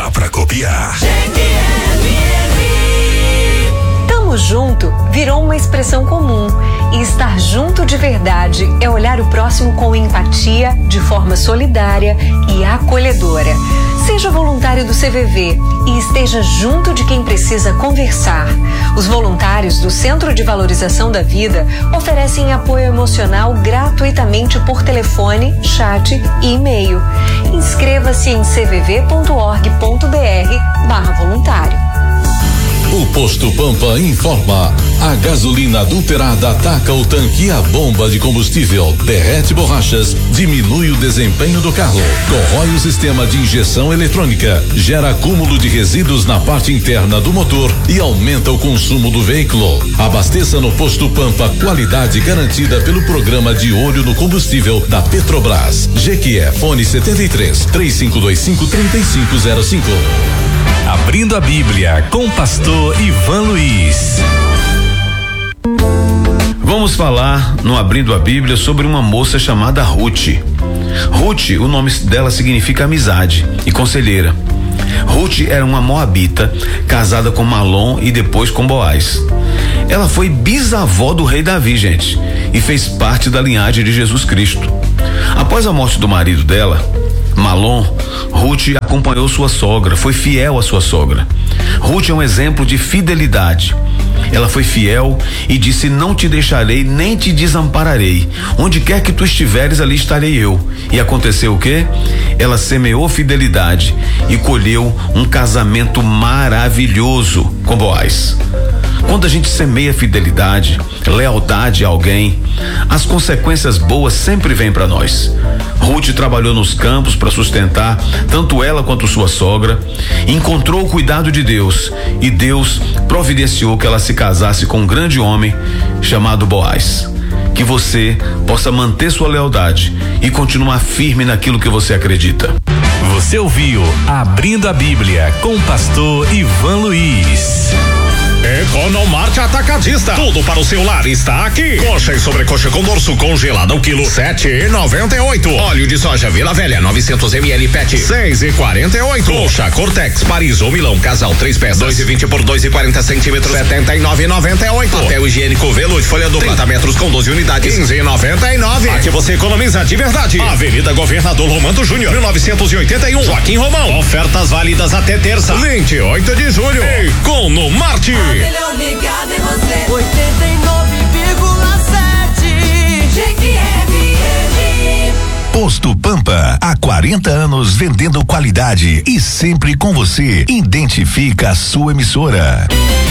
dá pra copiar. Tamo junto virou uma expressão comum. E estar junto de verdade é olhar o próximo com empatia, de forma solidária e acolhedora. Seja voluntário do CVV e esteja junto de quem precisa conversar. Os voluntários do Centro de Valorização da Vida oferecem apoio emocional gratuitamente por telefone, chat e e-mail. Inscreva-se em cvv.org.br/voluntário. O Posto Pampa informa: a gasolina adulterada ataca o tanque e a bomba de combustível, derrete borrachas, diminui o desempenho do carro, corrói o sistema de injeção eletrônica, gera acúmulo de resíduos na parte interna do motor e aumenta o consumo do veículo. Abasteça no Posto Pampa, qualidade garantida pelo programa de olho no combustível da Petrobras. Jequié, fone 73-3525-3505. Abrindo a Bíblia com pastor Ivan Luiz. Vamos falar no Abrindo a Bíblia sobre uma moça chamada Ruth. Ruth, o nome dela significa amizade e conselheira. Ruth era uma moabita, casada com Malom e depois com Boaz. Ela foi bisavó do rei Davi, gente, e fez parte da linhagem de Jesus Cristo. Após a morte do marido dela, Malom, Ruth acompanhou sua sogra, foi fiel à sua sogra. Ruth é um exemplo de fidelidade. Ela foi fiel e disse: não te deixarei nem te desampararei. Onde quer que tu estiveres, ali estarei eu. E aconteceu o quê? Ela semeou fidelidade e colheu um casamento maravilhoso com Boaz. Quando a gente semeia fidelidade, lealdade a alguém, as consequências boas sempre vêm para nós. Ruth trabalhou nos campos para sustentar tanto ela quanto sua sogra, encontrou o cuidado de Deus e Deus providenciou que ela se casasse com um grande homem chamado Boaz. Que você possa manter sua lealdade e continuar firme naquilo que você acredita. Você ouviu Abrindo a Bíblia com o pastor Ivan Luiz. Economarte Atacadista. Tudo para o seu lar está aqui. Coxa e sobrecoxa com dorso congelado ao quilo 7,98. Óleo de soja Vila Velha 900 ml PET 6,48. Coxa Cortex Paris ou Milão casal 3 peças 2,20 por 2,40 centímetros 79,98. Papel higiênico Velude folha dupla 30 metros com 12 unidades 15,99. Aqui você economiza de verdade. Avenida Governador Romano Júnior 1981 Joaquim Romão. Ofertas válidas até terça 28 de julho. Economarte. Melhor ligado em você. 89,7 GQFM. Posto Pampa, há 40 anos vendendo qualidade e sempre com você. Identifica a sua emissora.